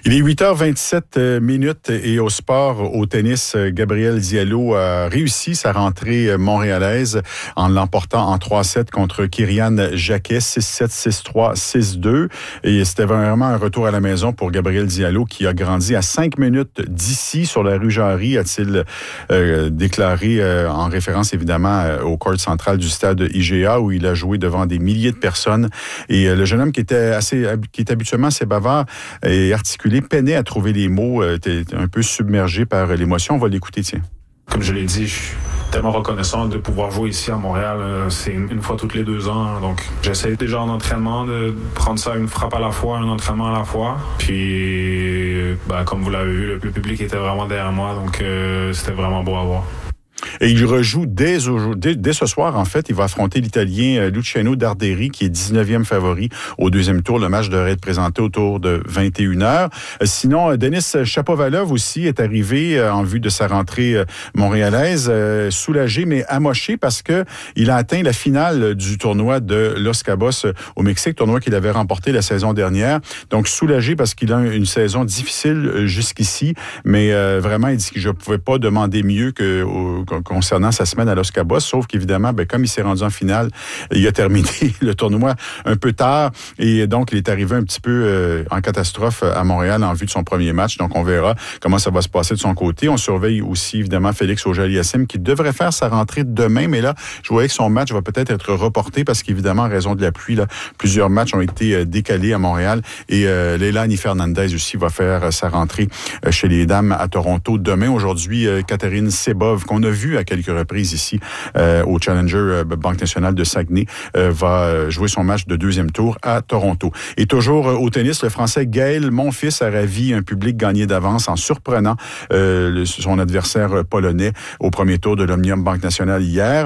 Il est 8h27 minutes et au sport, au tennis, Gabriel Diallo a réussi sa rentrée montréalaise en l'emportant en 3-7 contre Kyrian Jacquet, 6-7, 6-3, 6-2. Et c'était vraiment un retour à la maison pour Gabriel Diallo qui a grandi à 5 minutes d'ici sur la rue Jarry, a-t-il déclaré en référence évidemment au court central du stade IGA où il a joué devant des milliers de personnes. Et le jeune homme qui est habituellement assez bavard et articulé peinait à trouver les mots, était un peu submergé par l'émotion. On va l'écouter, tiens. Comme je l'ai dit, je suis tellement reconnaissant de pouvoir jouer ici à Montréal. C'est une fois toutes les 2 ans. Donc, j'essaie déjà en entraînement de prendre ça une frappe à la fois, un entraînement à la fois. Puis, comme vous l'avez vu, le public était vraiment derrière moi. Donc, c'était vraiment beau à voir. Et il rejoue dès ce soir, en fait. Il va affronter l'Italien Luciano Darderi, qui est 19e favori au deuxième tour. Le match devrait être présenté autour de 21h. Sinon, Denis Shapovalov aussi est arrivé en vue de sa rentrée montréalaise, soulagé mais amoché parce que il a atteint la finale du tournoi de Los Cabos au Mexique, tournoi qu'il avait remporté la saison dernière. Donc, soulagé parce qu'il a une saison difficile jusqu'ici, mais vraiment, il dit que je ne pouvais pas demander mieux que concernant sa semaine à Los Cabos, sauf qu'évidemment, comme il s'est rendu en finale, il a terminé le tournoi un peu tard et donc il est arrivé un petit peu en catastrophe à Montréal en vue de son premier match. Donc on verra comment ça va se passer de son côté. On surveille aussi évidemment Félix Auger-Aliassime qui devrait faire sa rentrée demain, mais là, je voyais que son match va peut-être être reporté parce qu'évidemment, en raison de la pluie, là, plusieurs matchs ont été décalés à Montréal et Leilani Fernandez aussi va faire sa rentrée chez les dames à Toronto demain. Aujourd'hui, Catherine Sebov, qu'on a vu à quelques reprises ici au Challenger Banque nationale de Saguenay, va jouer son match de deuxième tour à Toronto. Et toujours au tennis, le Français Gaël Monfils a ravi un public gagné d'avance en surprenant son adversaire polonais au premier tour de l'Omnium Banque nationale hier.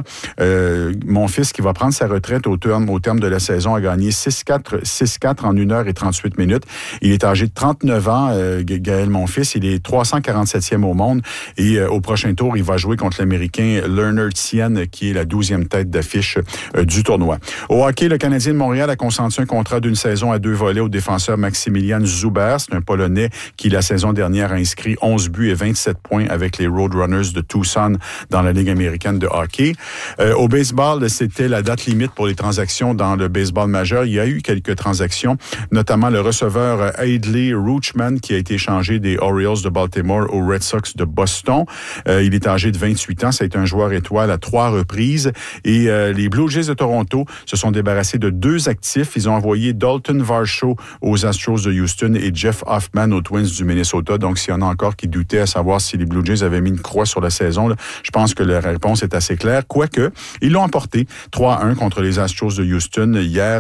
Monfils qui va prendre sa retraite au terme de la saison a gagné 6-4, 6-4 en 1h38 minutes. Il est âgé de 39 ans, Gaël Monfils. Il est 347e au monde et au prochain tour, il va jouer contre l'Américain Leonard Sien, qui est la 12e tête d'affiche du tournoi. Au hockey, le Canadien de Montréal a consenti un contrat d'une saison à 2 volets au défenseur Maximilian Zuber. C'est un Polonais qui, la saison dernière, a inscrit 11 buts et 27 points avec les Roadrunners de Tucson dans la Ligue américaine de hockey. Au baseball, c'était la date limite pour les transactions dans le baseball majeur. Il y a eu quelques transactions, notamment le receveur Adley Rutschman qui a été échangé des Orioles de Baltimore aux Red Sox de Boston. Il est âgé de 28 ans. Ça a été un joueur étoile à 3 reprises. Et les Blue Jays de Toronto se sont débarrassés de 2 actifs. Ils ont envoyé Dalton Varsho aux Astros de Houston et Jeff Hoffman aux Twins du Minnesota. Donc, s'il y en a encore qui doutaient à savoir si les Blue Jays avaient mis une croix sur la saison, là, je pense que la réponse est assez claire. Quoique, ils l'ont emporté 3-1 contre les Astros de Houston hier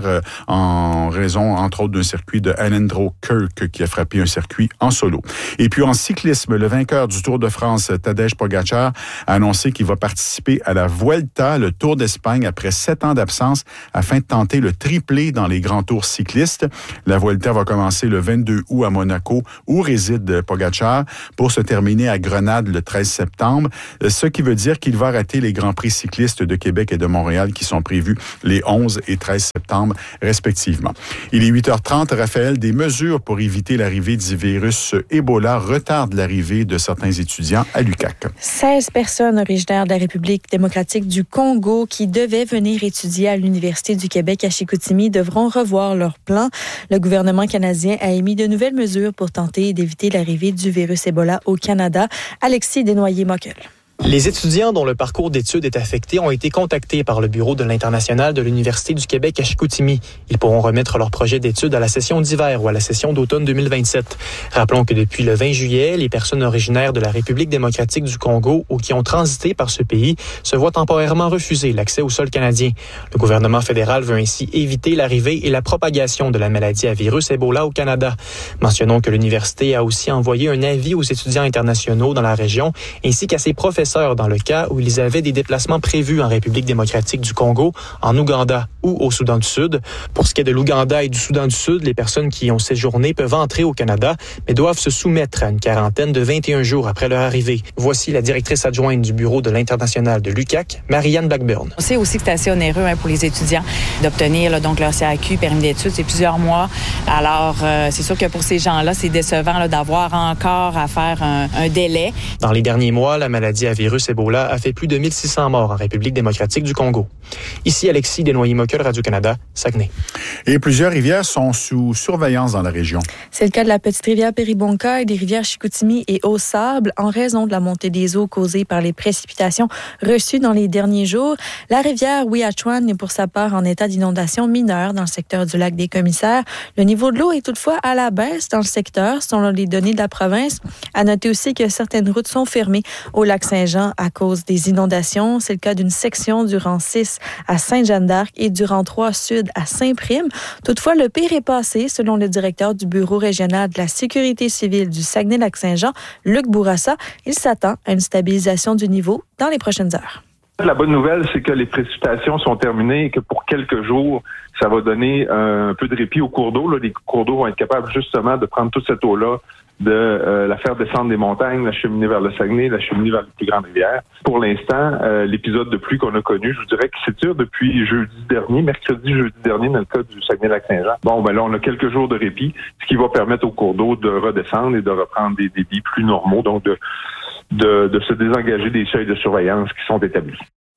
en raison, entre autres, d'un circuit de Alejandro Kirk qui a frappé un circuit en solo. Et puis, en cyclisme, le vainqueur du Tour de France, Tadej Pogačar, a annoncé qu'il va participer à la Vuelta, le Tour d'Espagne, après 7 ans d'absence, afin de tenter le triplé dans les grands tours cyclistes. La Vuelta va commencer le 22 août à Monaco, où réside Pogačar, pour se terminer à Grenade le 13 septembre, ce qui veut dire qu'il va rater les Grands Prix cyclistes de Québec et de Montréal qui sont prévus les 11 et 13 septembre, respectivement. Il est 8h30. Raphaël, des mesures pour éviter l'arrivée du virus Ebola retardent l'arrivée de certains étudiants à l'UQAC. 16 personnes originaires de la République démocratique du Congo qui devaient venir étudier à l'Université du Québec à Chicoutimi devront revoir leur plan. Le gouvernement canadien a émis de nouvelles mesures pour tenter d'éviter l'arrivée du virus Ebola au Canada. Alexis Desnoyers-Mockel. Les étudiants dont le parcours d'études est affecté ont été contactés par le Bureau de l'International de l'Université du Québec à Chicoutimi. Ils pourront remettre leur projet d'études à la session d'hiver ou à la session d'automne 2027. Rappelons que depuis le 20 juillet, les personnes originaires de la République démocratique du Congo ou qui ont transité par ce pays se voient temporairement refuser l'accès au sol canadien. Le gouvernement fédéral veut ainsi éviter l'arrivée et la propagation de la maladie à virus Ebola au Canada. Mentionnons que l'université a aussi envoyé un avis aux étudiants internationaux dans la région ainsi qu'à ses professeurs professeurs dans le cas où ils avaient des déplacements prévus en République démocratique du Congo, en Ouganda ou au Soudan du Sud. Pour ce qui est de l'Ouganda et du Soudan du Sud, les personnes qui y ont séjourné peuvent entrer au Canada, mais doivent se soumettre à une quarantaine de 21 jours après leur arrivée. Voici la directrice adjointe du bureau de l'International de l'UQAC, Marianne Blackburn. On sait aussi que c'est assez onéreux pour les étudiants d'obtenir donc leur CAQ, permis d'études, c'est plusieurs mois. Alors, c'est sûr que pour ces gens-là, c'est décevant d'avoir encore à faire un délai. Dans les derniers mois, la maladie à virus Ebola a fait plus de 1600 morts en République démocratique du Congo. Ici Alexis Desnoyers-Moqueur, Radio-Canada, Saguenay. Et plusieurs rivières sont sous surveillance dans la région. C'est le cas de la petite rivière Péribonka et des rivières Chicoutimi et Au-Sable en raison de la montée des eaux causée par les précipitations reçues dans les derniers jours. La rivière Ouiachuan est pour sa part en état d'inondation mineure dans le secteur du lac des Commissaires. Le niveau de l'eau est toutefois à la baisse dans le secteur, selon les données de la province. À noter aussi que certaines routes sont fermées au lac Saint-Jean à cause des inondations. C'est le cas d'une section du rang 6 à Sainte-Jeanne-d'Arc et du rang 3 sud à Saint-Prime. Toutefois, le pire est passé, selon le directeur du Bureau régional de la sécurité civile du Saguenay-Lac-Saint-Jean, Luc Bourassa. Il s'attend à une stabilisation du niveau dans les prochaines heures. La bonne nouvelle, c'est que les précipitations sont terminées et que pour quelques jours, ça va donner un peu de répit aux cours d'eau. Les cours d'eau vont être capables justement de prendre toute cette eau-là, de la faire descendre des montagnes, la cheminer vers le Saguenay, la cheminer vers les plus grandes rivières. Pour l'instant, l'épisode de pluie qu'on a connu, je vous dirais qu'il s'étire depuis mercredi, jeudi dernier, dans le cas du Saguenay-Lac-Saint-Jean. Bon, ben là, on a quelques jours de répit, ce qui va permettre aux cours d'eau de redescendre et de reprendre des débits plus normaux, donc de se désengager des seuils de surveillance qui sont établis.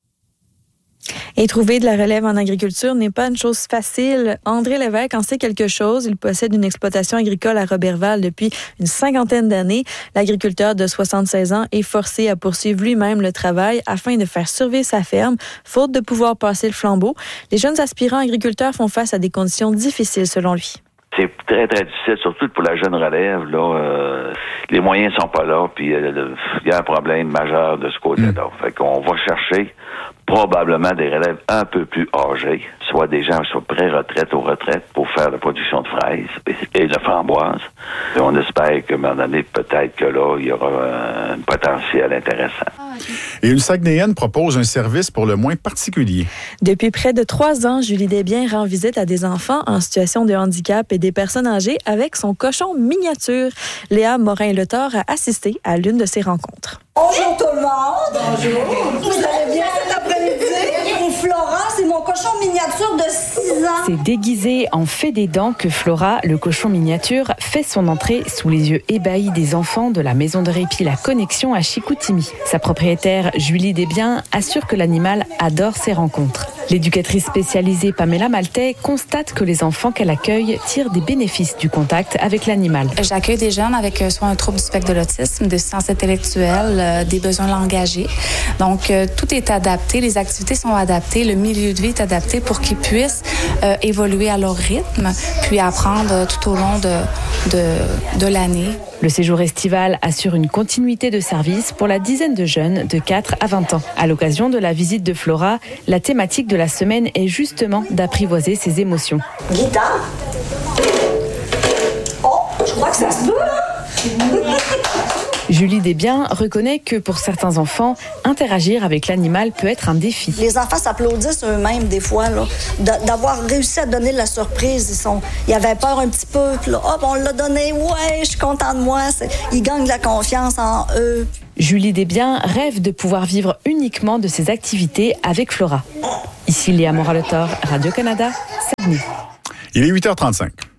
Et trouver de la relève en agriculture n'est pas une chose facile. André Lévesque en sait quelque chose. Il possède une exploitation agricole à Roberval depuis une 50aine d'années. L'agriculteur de 76 ans est forcé à poursuivre lui-même le travail afin de faire survivre sa ferme, faute de pouvoir passer le flambeau. Les jeunes aspirants agriculteurs font face à des conditions difficiles selon lui. C'est très, très difficile, surtout pour la jeune relève. Là, les moyens sont pas là, puis il y a un problème majeur de ce côté-là. Fait qu'on va chercher probablement des relèves un peu plus âgés, soit des gens sur pré-retraite ou retraite pour faire la production de fraises et de framboises. Et on espère qu'à un moment donné, peut-être que là, il y aura un potentiel intéressant. Et une Saguenayenne propose un service pour le moins particulier. Depuis près de 3 ans, Julie Desbiens rend visite à des enfants en situation de handicap et des personnes âgées avec son cochon miniature. Léa Morin-Letort a assisté à l'une de ces rencontres. Bonjour tout le monde. Bonjour. Vous allez bien cet après-midi? Et Flora, c'est mon cochon miniature de 6 ans. C'est déguisé en fée des dents que Flora, le cochon miniature, fait son entrée sous les yeux ébahis des enfants de la maison de répit La Connexion à Chicoutimi. Sa propriétaire, Julie Desbiens, assure que l'animal adore ses rencontres. L'éducatrice spécialisée Pamela Maltais constate que les enfants qu'elle accueille tirent des bénéfices du contact avec l'animal. J'accueille des jeunes avec soit un trouble du spectre de l'autisme, des déficiences intellectuelles, des besoins langagiers. Donc, tout est adapté, les activités sont adaptées, le milieu de vie est adapté pour qu'ils puissent évoluer à leur rythme, puis apprendre tout au long de l'année. Le séjour estival assure une continuité de service pour la dizaine de jeunes de 4 à 20 ans. À l'occasion de la visite de Flora, la thématique de la semaine est justement d'apprivoiser ses émotions. Guitare. Oh, je crois que ça se peut, hein? Julie Desbiens reconnaît que pour certains enfants, interagir avec l'animal peut être un défi. Les enfants s'applaudissent eux-mêmes des fois, là, d'avoir réussi à donner la surprise. Ils avaient peur un petit peu, puis là, hop, on l'a donné, ouais, je suis content de moi. Ils gagnent de la confiance en eux. Julie Desbiens rêve de pouvoir vivre uniquement de ses activités avec Flora. Ici Léa Morin-Letort, Radio-Canada, Saguenay. Il est 8h35.